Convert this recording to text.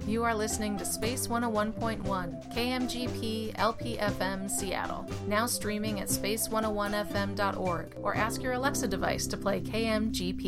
You are listening to Space 101.1, KMGP LPFM Seattle, now streaming at space101fm.org, or ask your Alexa device to play KMGP.